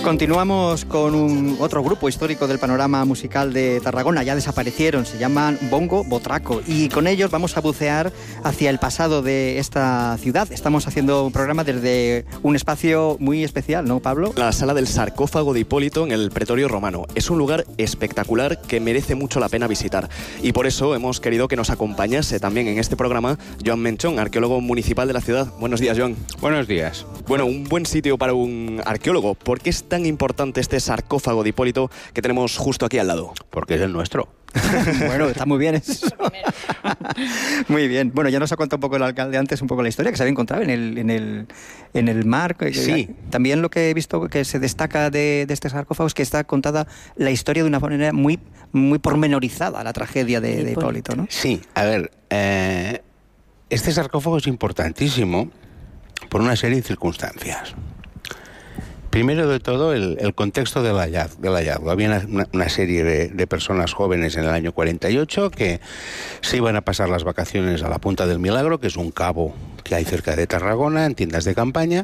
Continuamos con otro grupo histórico del panorama musical de Tarragona. Ya desaparecieron, se llaman Bongo Botraco. Y con ellos vamos a bucear hacia el pasado de esta ciudad. Estamos haciendo un programa desde un espacio muy especial, ¿no, Pablo? La sala del sarcófago de Hipólito en el Pretorio Romano. Es un lugar espectacular que merece mucho la pena visitar. Y por eso hemos querido que nos acompañase también en este programa Joan Menchón, arqueólogo municipal de la ciudad. Buenos días, Joan. Buenos días. Bueno, un buen sitio para un arqueólogo. ¿Por qué es tan importante este sarcófago de Hipólito que tenemos justo aquí al lado? Porque es el nuestro. Bueno, está muy bien eso. Muy bien. Bueno, ya nos ha contado un poco el alcalde antes, un poco la historia que se había encontrado en el mar. Sí. También lo que he visto que se destaca de este sarcófago es que está contada la historia de una manera muy, muy pormenorizada, la tragedia de Hipólito, ¿no? Sí, a ver, este sarcófago es importantísimo por una serie de circunstancias. Primero de todo, el contexto del hallazgo. Había una serie de personas jóvenes en el año 48 que se iban a pasar las vacaciones a la Punta del Milagro, que es un cabo que hay cerca de Tarragona, en tiendas de campaña,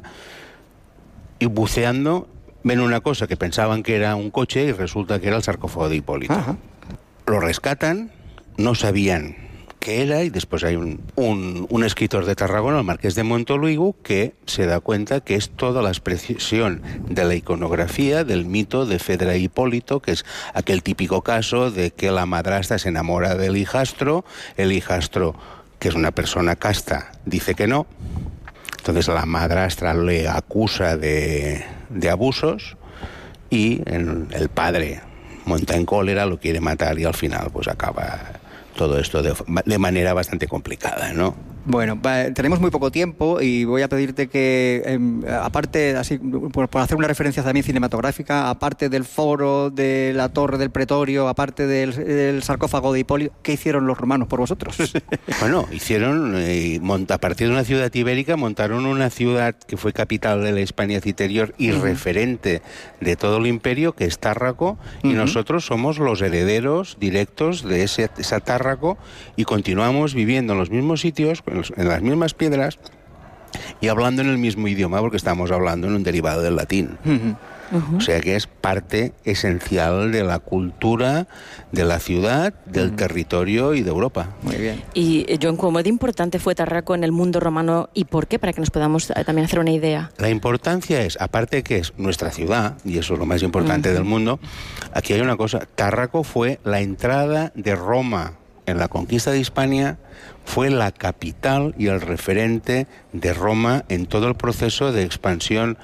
y buceando ven una cosa que pensaban que era un coche y resulta que era el sarcófago de Hipólito. Ajá. Lo rescatan, no sabían qué era, y después hay un escritor de Tarragona, el Marqués de Montoluigo, que se da cuenta que es toda la expresión de la iconografía del mito de Fedra y Hipólito, que es aquel típico caso de que la madrastra se enamora del hijastro, el hijastro, que es una persona casta, dice que no, entonces la madrastra le acusa de abusos y el padre monta en cólera, lo quiere matar y al final pues acaba todo esto de manera bastante complicada, ¿no? Bueno, tenemos muy poco tiempo y voy a pedirte que, aparte, así por hacer una referencia también cinematográfica, aparte del foro, de la torre del Pretorio, aparte del sarcófago de Hipólito, ¿qué hicieron los romanos por vosotros? Bueno, hicieron, a partir de una ciudad ibérica, montaron una ciudad que fue capital de la Hispania Citerior y referente de todo el imperio, que es Tárraco, y nosotros somos los herederos directos de esa Tárraco y continuamos viviendo en los mismos sitios, en las mismas piedras y hablando en el mismo idioma, porque estamos hablando en un derivado del latín. O sea que es parte esencial de la cultura de la ciudad, del territorio y de Europa. Muy bien. Y, Joan, ¿cómo de importante fue Tárraco en el mundo romano y por qué? Para que nos podamos también hacer una idea. La importancia es, aparte que es nuestra ciudad, y eso es lo más importante del mundo, aquí hay una cosa. Tárraco fue la entrada de Roma en la conquista de Hispania, fue la capital y el referente de Roma en todo el proceso de expansión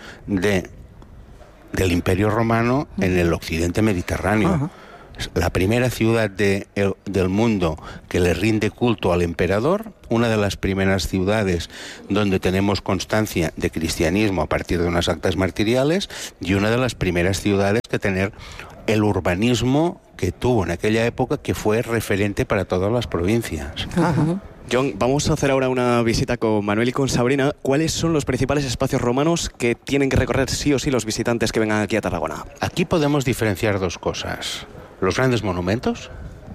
del Imperio Romano en el occidente mediterráneo. Es la primera ciudad del mundo que le rinde culto al emperador, una de las primeras ciudades donde tenemos constancia de cristianismo a partir de unas actas martiriales y una de las primeras ciudades que tener el urbanismo que tuvo en aquella época, que fue referente para todas las provincias. John, vamos a hacer ahora una visita con Manuel y con Sabrina. ¿Cuáles son los principales espacios romanos que tienen que recorrer sí o sí los visitantes que vengan aquí a Tarragona? Aquí podemos diferenciar dos cosas. Los grandes monumentos,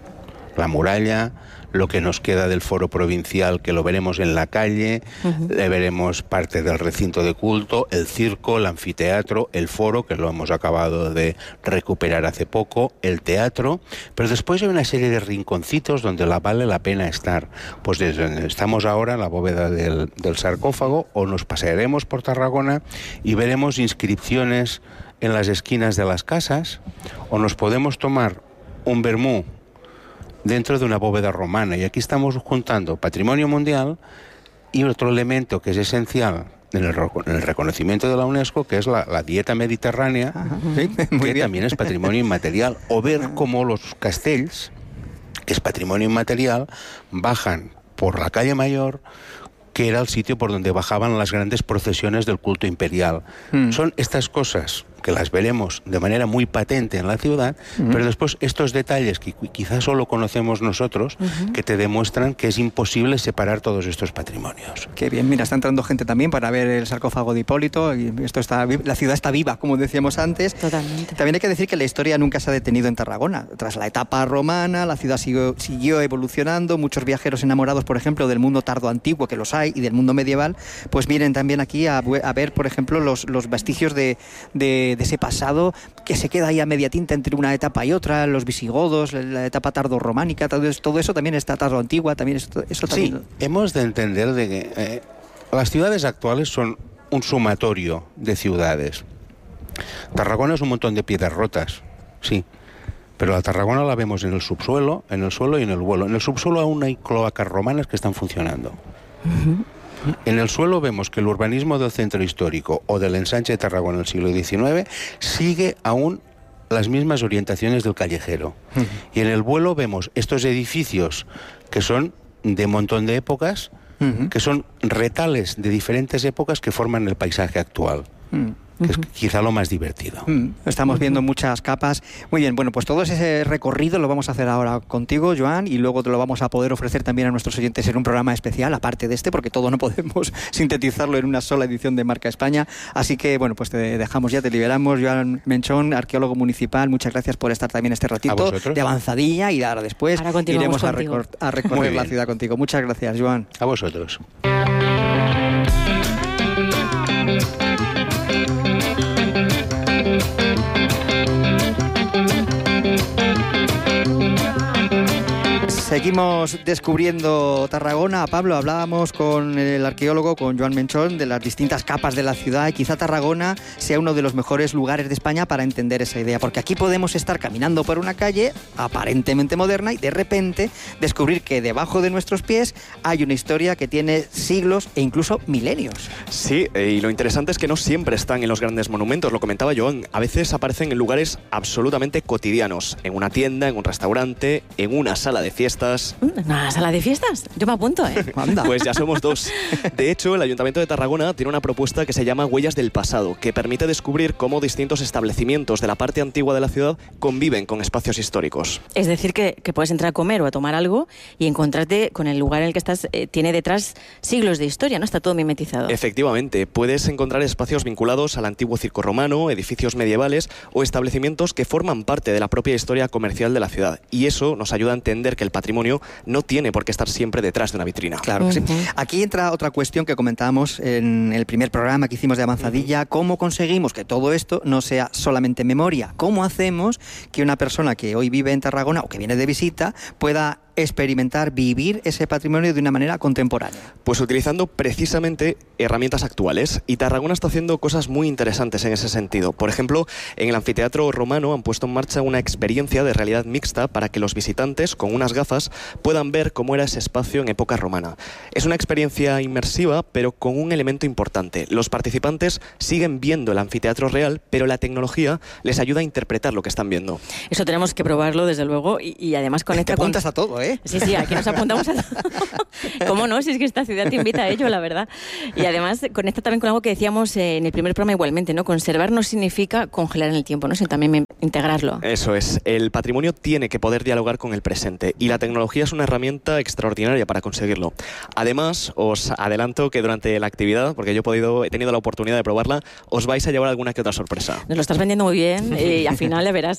la muralla, lo que nos queda del foro provincial, que lo veremos en la calle, le veremos parte del recinto de culto, el circo, el anfiteatro, el foro, que lo hemos acabado de recuperar hace poco, el teatro, pero después hay una serie de rinconcitos donde vale la pena estar. Pues desde donde estamos ahora, en la bóveda del sarcófago, o nos pasearemos por Tarragona y veremos inscripciones en las esquinas de las casas, o nos podemos tomar un vermú dentro de una bóveda romana. Y aquí estamos juntando patrimonio mundial y otro elemento que es esencial en el reconocimiento de la UNESCO, que es la dieta mediterránea, que también es patrimonio inmaterial. O ver cómo los castells, que es patrimonio inmaterial, bajan por la calle Mayor, que era el sitio por donde bajaban las grandes procesiones del culto imperial. Son estas cosas que las veremos de manera muy patente en la ciudad, pero después estos detalles que quizás solo conocemos nosotros, que te demuestran que es imposible separar todos estos patrimonios. Qué bien, mira, está entrando gente también para ver el sarcófago de Hipólito, y la ciudad está viva, como decíamos antes. Totalmente. También hay que decir que la historia nunca se ha detenido en Tarragona. Tras la etapa romana, la ciudad siguió evolucionando. Muchos viajeros enamorados, por ejemplo, del mundo tardo antiguo, que los hay, y del mundo medieval, pues miren también aquí a ver, por ejemplo, los vestigios de ese pasado que se queda ahí a media tinta entre una etapa y otra, los visigodos, la etapa tardorrománica, todo eso también está tardoantigua, también eso también. Sí, hemos de entender de que las ciudades actuales son un sumatorio de ciudades. Tarragona es un montón de piedras rotas, sí, pero la Tarragona la vemos en el subsuelo, en el suelo y en el vuelo. En el subsuelo aún hay cloacas romanas que están funcionando. En el suelo vemos que el urbanismo del centro histórico o del ensanche de Tarragona en el siglo XIX sigue aún las mismas orientaciones del callejero. Y en el vuelo vemos estos edificios que son de un montón de épocas, que son retales de diferentes épocas que forman el paisaje actual. Que es quizá lo más divertido. Estamos viendo muchas capas. Muy bien, bueno, pues todo ese recorrido lo vamos a hacer ahora contigo, Joan, y luego te lo vamos a poder ofrecer también a nuestros oyentes en un programa especial, aparte de este, porque todo no podemos sintetizarlo en una sola edición de Marca España. Así que, bueno, pues te dejamos ya, te liberamos. Joan Menchón, arqueólogo municipal, muchas gracias por estar también este ratito de avanzadilla, y ahora después iremos a recorrer la ciudad contigo. Muchas gracias, Joan. A vosotros. Seguimos descubriendo Tarragona. Pablo, hablábamos con el arqueólogo, con Joan Menchón, de las distintas capas de la ciudad, y quizá Tarragona sea uno de los mejores lugares de España para entender esa idea, porque aquí podemos estar caminando por una calle aparentemente moderna y de repente descubrir que debajo de nuestros pies hay una historia que tiene siglos e incluso milenios. Sí, y lo interesante es que no siempre están en los grandes monumentos, lo comentaba Joan, a veces aparecen en lugares absolutamente cotidianos, en una tienda, en un restaurante, en una sala de fiestas. ¿Una sala de fiestas? Yo me apunto, ¿eh? Anda. Pues ya somos dos. De hecho, el Ayuntamiento de Tarragona tiene una propuesta que se llama Huellas del Pasado, que permite descubrir cómo distintos establecimientos de la parte antigua de la ciudad conviven con espacios históricos. Es decir, que puedes entrar a comer o a tomar algo y encontrarte con el lugar en el que estás, tiene detrás siglos de historia, ¿no? Está todo mimetizado. Efectivamente, puedes encontrar espacios vinculados al antiguo circo romano, edificios medievales o establecimientos que forman parte de la propia historia comercial de la ciudad. Y eso nos ayuda a entender que el patrimonio no tiene por qué estar siempre detrás de una vitrina. Claro que sí. Aquí entra otra cuestión que comentábamos en el primer programa que hicimos de avanzadilla. ¿Cómo conseguimos que todo esto no sea solamente memoria? ¿Cómo hacemos que una persona que hoy vive en Tarragona o que viene de visita pueda experimentar, vivir ese patrimonio de una manera contemporánea? Pues utilizando precisamente herramientas actuales, y Tarragona está haciendo cosas muy interesantes en ese sentido. Por ejemplo, en el anfiteatro romano han puesto en marcha una experiencia de realidad mixta para que los visitantes con unas gafas puedan ver cómo era ese espacio en época romana. Es una experiencia inmersiva, pero con un elemento importante. Los participantes siguen viendo el anfiteatro real, pero la tecnología les ayuda a interpretar lo que están viendo. Eso tenemos que probarlo, desde luego, y además conecta Te apuntas a todo, ¿eh? Sí, aquí nos apuntamos a todo. ¿Cómo no? Si es que esta ciudad te invita a ello, la verdad. Y además conecta también con algo que decíamos en el primer programa igualmente, ¿no? Conservar no significa congelar en el tiempo, ¿no? Sino también integrarlo. Eso es. El patrimonio tiene que poder dialogar con el presente, y la tecnología es una herramienta extraordinaria para conseguirlo. Además, os adelanto que durante la actividad, porque yo he tenido la oportunidad de probarla, os vais a llevar alguna que otra sorpresa. Nos lo estás vendiendo muy bien, y al final ya verás.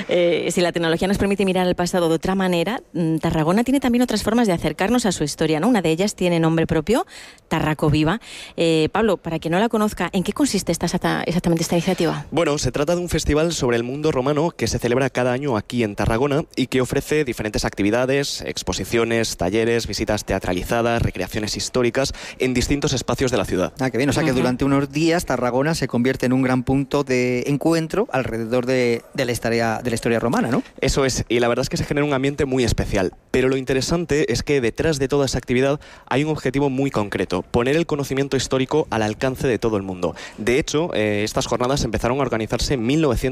Si la tecnología nos permite mirar al pasado de otra manera, Tarragona tiene también otras formas de acercarnos a su historia, ¿no? Una de ellas tiene nombre propio, Tarraco Viva. Pablo, para quien no la conozca, ¿en qué consiste exactamente esta iniciativa? Bueno, se trata de un festival sobre el mundo romano que se celebra cada año aquí en Tarragona y que ofrece diferentes actividades, exposiciones, talleres, visitas teatralizadas, recreaciones históricas en distintos espacios de la ciudad. Ah, qué bien. O sea que durante unos días Tarragona se convierte en un gran punto de encuentro alrededor de la historia romana, ¿no? Eso es, y la verdad es que se genera un ambiente muy especial. Pero lo interesante es que detrás de toda esa actividad hay un objetivo muy concreto: poner el conocimiento histórico al alcance de todo el mundo. De hecho, estas jornadas empezaron a organizarse en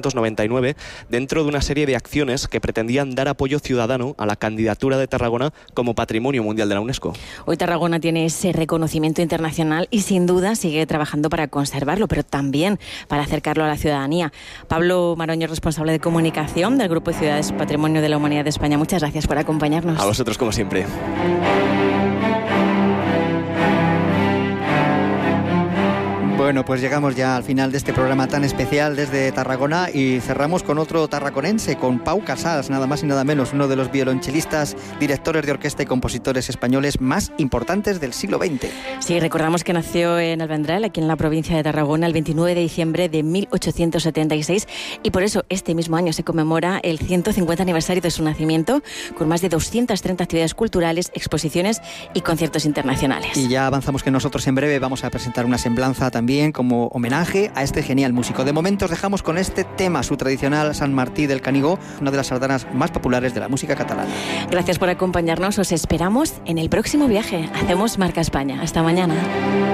1999 dentro de una serie de acciones que pretendían dar apoyo ciudadano a la candidatura de Tarragona como Patrimonio Mundial de la UNESCO. Hoy Tarragona tiene ese reconocimiento internacional y sin duda sigue trabajando para conservarlo, pero también para acercarlo a la ciudadanía. Pablo Maroño, responsable de comunicación del Grupo de Ciudades Patrimonio de la Humanidad de España, muchas gracias por acompañarnos. A vosotros, como siempre. Bueno, pues llegamos ya al final de este programa tan especial desde Tarragona y cerramos con otro tarraconense, con Pau Casals, nada más y nada menos, uno de los violonchelistas, directores de orquesta y compositores españoles más importantes del siglo XX. Sí, recordamos que nació en Alvendral, aquí en la provincia de Tarragona, el 29 de diciembre de 1876 y por eso este mismo año se conmemora el 150 aniversario de su nacimiento, con más de 230 actividades culturales, exposiciones y conciertos internacionales. Y ya avanzamos que nosotros en breve vamos a presentar una semblanza también como homenaje a este genial músico. De momento os dejamos con este tema, su tradicional Sant Martí del Canigó, una de las sardanas más populares de la música catalana. Gracias por acompañarnos, os esperamos en el próximo viaje. Hacemos Marca España. Hasta mañana.